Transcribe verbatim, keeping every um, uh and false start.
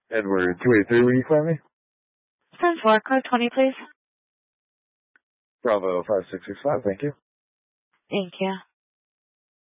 Edward two eight three, will you call me? ten four, code twenty, please. Bravo five six six five, thank you. Thank you.